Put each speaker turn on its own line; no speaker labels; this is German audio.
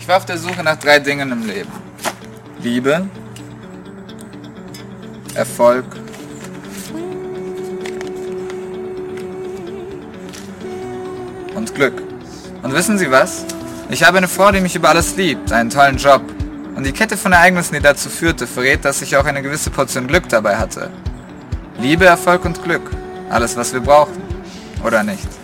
Ich war auf der Suche nach 3 Dingen im Leben. Liebe, Erfolg und Glück. Und wissen Sie was? Ich habe eine Frau, die mich über alles liebt, einen tollen Job. Und die Kette von Ereignissen, die dazu führte, verrät, dass ich auch eine gewisse Portion Glück dabei hatte. Liebe, Erfolg und Glück. Alles, was wir brauchen. Oder nicht?